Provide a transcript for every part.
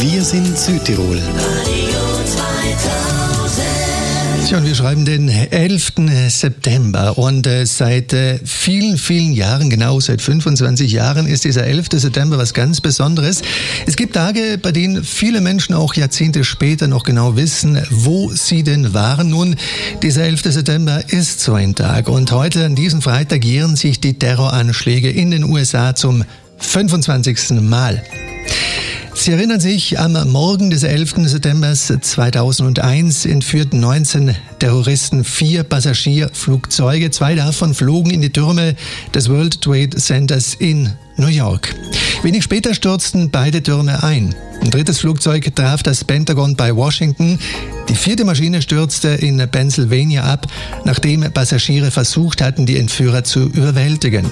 Wir sind Südtirol. Ja, und wir schreiben den 11. September und seit vielen, vielen Jahren, genau seit 25 Jahren, ist dieser 11. September was ganz Besonderes. Es gibt Tage, bei denen viele Menschen auch Jahrzehnte später noch genau wissen, wo sie denn waren. Nun, dieser 11. September ist so ein Tag und heute an diesem Freitag jähren sich die Terroranschläge in den USA zum 25. Mal. Sie erinnern sich, am Morgen des 11. September 2001 entführten 19 Terroristen 4 Passagierflugzeuge. 2 davon flogen in die Türme des World Trade Centers in New York. Wenig später stürzten beide Türme ein. Ein 3. Flugzeug traf das Pentagon bei Washington. Die 4. Maschine stürzte in Pennsylvania ab, nachdem Passagiere versucht hatten, die Entführer zu überwältigen.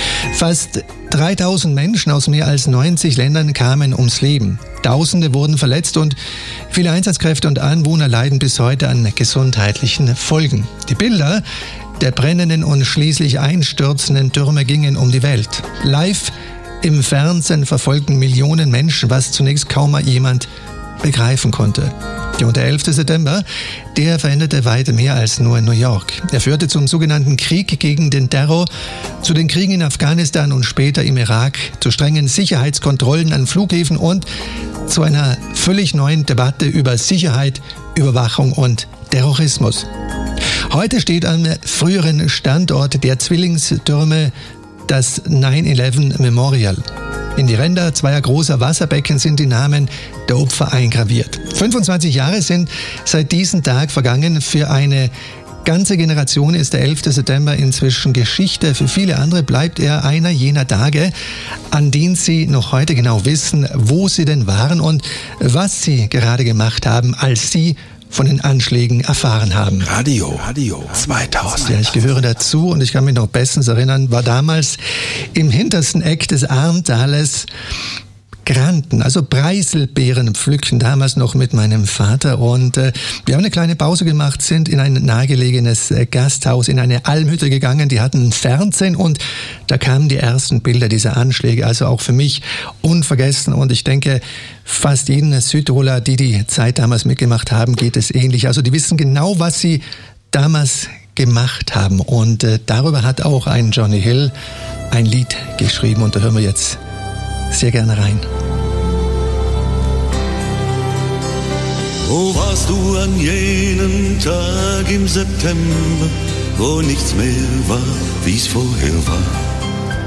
Fast 3000 Menschen aus mehr als 90 Ländern kamen ums Leben. Tausende wurden verletzt und viele Einsatzkräfte und Anwohner leiden bis heute an gesundheitlichen Folgen. Die Bilder der brennenden und schließlich einstürzenden Türme gingen um die Welt. Live im Fernsehen verfolgten Millionen Menschen, was zunächst kaum mal jemand begreifen konnte. Ja, und der 11. September, der veränderte weit mehr als nur New York. Er führte zum sogenannten Krieg gegen den Terror, zu den Kriegen in Afghanistan und später im Irak, zu strengen Sicherheitskontrollen an Flughäfen und zu einer völlig neuen Debatte über Sicherheit, Überwachung und Terrorismus. Heute steht am früheren Standort der Zwillingstürme das 9/11 Memorial. In die Ränder zweier großer Wasserbecken sind die Namen der Opfer eingraviert. 25 Jahre sind seit diesem Tag vergangen. Für eine ganze Generation ist der 11. September inzwischen Geschichte. Für viele andere bleibt er einer jener Tage, an denen sie noch heute genau wissen, wo sie denn waren und was sie gerade gemacht haben, als sie von den Anschlägen erfahren haben. Radio 2000. Ja, ich gehöre dazu und ich kann mich noch bestens erinnern, war damals im hintersten Eck des Arntales Granten, also Preiselbeeren pflücken, damals noch mit meinem Vater. Und wir haben eine kleine Pause gemacht, sind in ein nahegelegenes Gasthaus, in eine Almhütte gegangen. Die hatten Fernsehen und da kamen die ersten Bilder dieser Anschläge. Also auch für mich unvergessen. Und ich denke, fast jeden Südtiroler, die Zeit damals mitgemacht haben, geht es ähnlich. Also die wissen genau, was sie damals gemacht haben. Und darüber hat auch ein Johnny Hill ein Lied geschrieben. Und da hören wir jetzt sehr gerne rein. Wo warst du an jenem Tag im September, wo nichts mehr war, wie's vorher war?